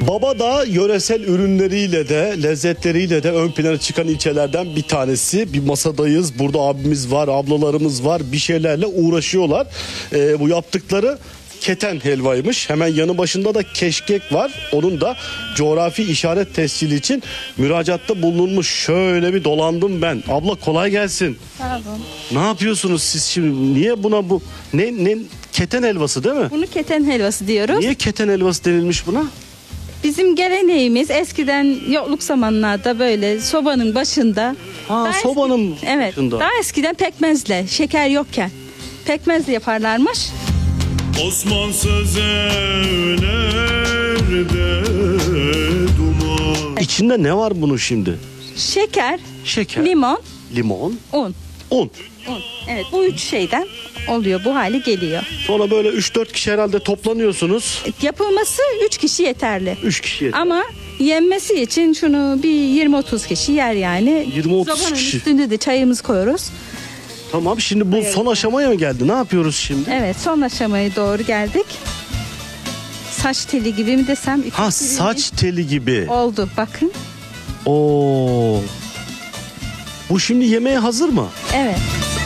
Babadağ yöresel ürünleriyle de lezzetleriyle de ön plana çıkan ilçelerden bir tanesi. Bir masadayız. Burada abimiz var, ablalarımız var. Bir şeylerle uğraşıyorlar. Bu yaptıkları keten helvaymış. Hemen yanı başında da keşkek var. Onun da coğrafi işaret tescili için müracaatta bulunmuş. Şöyle bir dolandım ben. Abla kolay gelsin. Sağ olun. Ne yapıyorsunuz siz şimdi? Niye buna bu ne keten helvası değil mi? Bunu keten helvası diyoruz. Niye keten helvası denilmiş buna? Bizim geleneğimiz eskiden yokluk zamanlarda böyle sobanın başında. Ha, Daha sobanın Evet. başında. Daha eskiden pekmezle, şeker yokken pekmezle yaparlarmış. Osmansız evlerde duman. İçinde ne var bunun şimdi? Şeker, Şeker, limon, limon, un. un. Evet, bu üç şeyden oluyor, bu hale geliyor. Sonra böyle 3-4 kişi herhalde toplanıyorsunuz. Yapılması 3 kişi yeterli. 3 kişi yeter. Ama yenmesi için şunu bir 20-30 kişi yer yani. 20-30 Sobanın kişi. üstünde de çayımızı koyuyoruz. Tamam, şimdi bu son aşamaya mı geldi? Ne yapıyoruz şimdi? Evet, son aşamaya doğru geldik. Saç teli gibi mi desem? Ha, İpek gibi mi? saç teli gibi. Oldu bakın. Oo. Bu şimdi yemeğe hazır mı? Evet.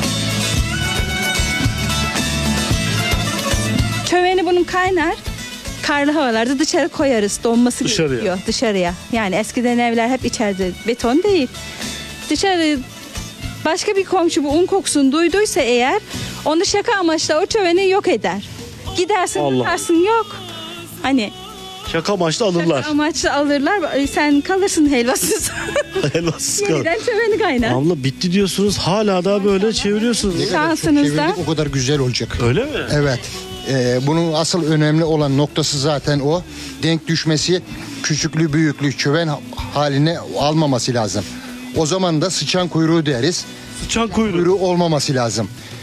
Çöveni bunun kaynar. Karlı havalarda dışarı koyarız. Donması Dışarıya. gerekiyor dışarıya. Yani eskiden evler hep içeride. Beton değil. Dışarı başka bir komşu bu un kokusunu duyduysa eğer onu şaka amaçlı o çöveni yok eder. Gidersin Allah. bakarsın yok. Hani Şaka amaçlı alırlar. şaka amaçlı alırlar. Sen kalırsın helvasız. Helvasız kal. Yeniden çöveni kaynar. Abla bitti diyorsunuz, hala daha böyle çeviriyorsunuz. Şansınızda. Çevirdik, o kadar güzel olacak. Öyle mi? Evet. Bunun asıl önemli olan noktası zaten o. Denk düşmesi, küçüklü büyüklü çöven haline almaması lazım. O zaman da sıçan kuyruğu deriz. Sıçan kuyruğu. Kuyruğu olmaması lazım.